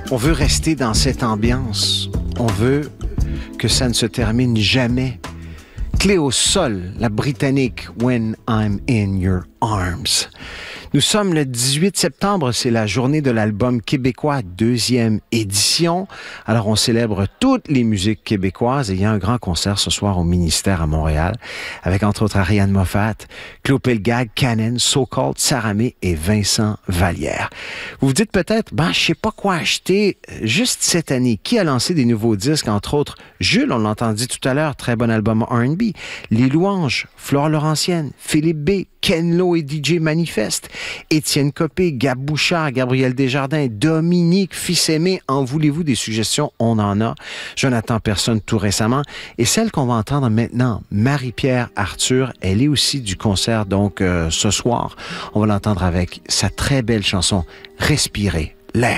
On veut rester dans cette ambiance. On veut que ça ne se termine jamais. Clé au sol, la britannique When I'm in Your Arms. Nous sommes le 18 septembre, c'est la journée de l'album québécois, 2e édition. Alors, on célèbre toutes les musiques québécoises et il y a un grand concert ce soir au Ministère à Montréal avec entre autres Ariane Moffat, Claude Pelgag, Canen, So-Called, Saramé et Vincent Vallière. Vous vous dites peut-être, je sais pas quoi acheter juste cette année. Qui a lancé des nouveaux disques, entre autres? Jules, on l'a entendu tout à l'heure, très bon album R&B. Les Louanges, Flore Laurentienne, Philippe B, Ken Lo et DJ Manifeste, Étienne Copé, Gab Bouchard, Gabriel Desjardins, Dominique Fils-Aimé, en voulez-vous des suggestions? On en a. Jonathan Personne tout récemment. Et celle qu'on va entendre maintenant, Marie-Pierre Arthur, elle est aussi du concert, donc ce soir. On va l'entendre avec sa très belle chanson « Respirer l'air ».